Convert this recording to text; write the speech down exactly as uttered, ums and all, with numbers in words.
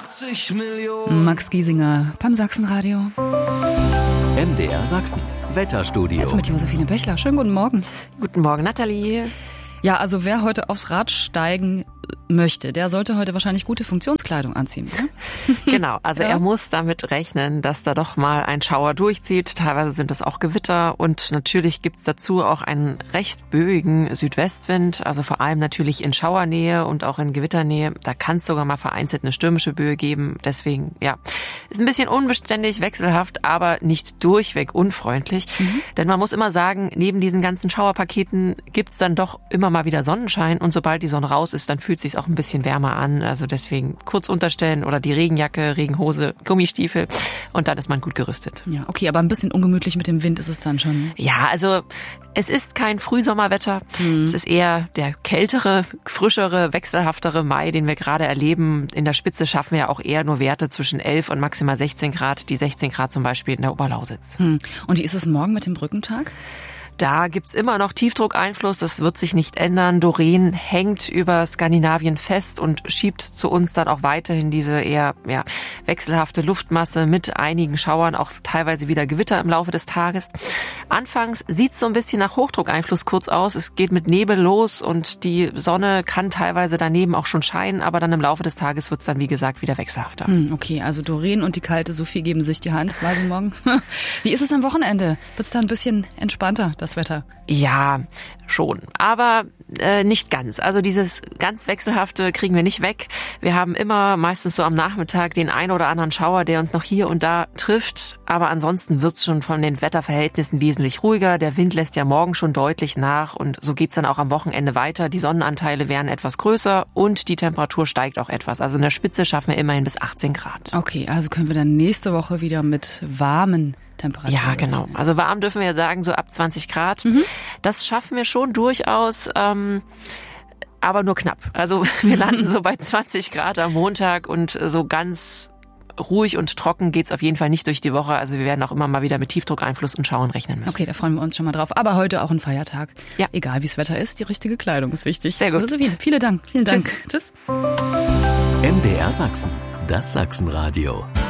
achtzig Millionen. Max Giesinger beim Sachsenradio. M D R Sachsen, Wetterstudio. Jetzt mit Josephine Bechler. Schönen guten Morgen. Guten Morgen, Nathalie. Ja, also wer heute aufs Rad steigen möchte, der sollte heute wahrscheinlich gute Funktionskleidung anziehen. Ne? Genau, also Ja. er muss damit rechnen, dass da doch mal ein Schauer durchzieht. Teilweise sind es auch Gewitter und natürlich gibt's dazu auch einen recht böigen Südwestwind, also vor allem natürlich in Schauernähe und auch in Gewitternähe. Da kann es sogar mal vereinzelt eine stürmische Böe geben. Deswegen, ja, ist ein bisschen unbeständig, wechselhaft, aber nicht durchweg unfreundlich. Mhm. Denn man muss immer sagen, neben diesen ganzen Schauerpaketen gibt's dann doch immer mal wieder Sonnenschein und sobald die Sonne raus ist, dann fühlt sich's auch ein bisschen wärmer an. Also deswegen kurz unterstellen oder die Regenjacke, Regenhose, Gummistiefel und dann ist man gut gerüstet. Ja, okay, aber ein bisschen ungemütlich mit dem Wind ist es dann schon. Ja, also es ist kein Frühsommerwetter. Mhm. Es ist eher der kältere, frischere, wechselhaftere Mai, den wir gerade erleben. In der Spitze schaffen wir ja auch eher nur Werte zwischen elf und maximal sechzehn Grad. Die sechzehn Grad zum Beispiel in der Oberlausitz. Hm. Und wie ist es morgen mit dem Brückentag? Da gibt's immer noch Tiefdruckeinfluss, das wird sich nicht ändern. Doreen hängt über Skandinavien fest und schiebt zu uns dann auch weiterhin diese eher ja, wechselhafte Luftmasse mit einigen Schauern, auch teilweise wieder Gewitter im Laufe des Tages. Anfangs sieht's so ein bisschen nach Hochdruckeinfluss kurz aus. Es geht mit Nebel los und die Sonne kann teilweise daneben auch schon scheinen, aber dann im Laufe des Tages wird's dann, wie gesagt, wieder wechselhafter. Hm, okay, also Doreen und die kalte Sophie geben sich die Hand. Quasi morgen. Wie ist es am Wochenende? Wird's da ein bisschen entspannter? Das Wetter? Ja, schon. Aber äh, nicht ganz. Also dieses ganz Wechselhafte kriegen wir nicht weg. Wir haben immer meistens so am Nachmittag den ein oder anderen Schauer, der uns noch hier und da trifft. Aber ansonsten wird's schon von den Wetterverhältnissen wesentlich ruhiger. Der Wind lässt ja morgen schon deutlich nach und so geht's dann auch am Wochenende weiter. Die Sonnenanteile werden etwas größer und die Temperatur steigt auch etwas. Also in der Spitze schaffen wir immerhin bis achtzehn Grad. Okay, also können wir dann nächste Woche wieder mit warmen Temperaturen. Ja, genau. Also warm dürfen wir ja sagen, so ab zwanzig Grad. Mhm. Das schaffen wir schon durchaus, ähm, aber nur knapp. Also wir landen so bei zwanzig Grad am Montag und so ganz ruhig und trocken geht's auf jeden Fall nicht durch die Woche. Also wir werden auch immer mal wieder mit Tiefdruckeinfluss und Schauern rechnen müssen. Okay, da freuen wir uns schon mal drauf. Aber heute auch ein Feiertag. Ja. Egal wie das Wetter ist, die richtige Kleidung ist wichtig. Sehr gut. Josephine, vielen Dank. Vielen Dank. Tschüss. Tschüss. M D R Sachsen, das Sachsenradio.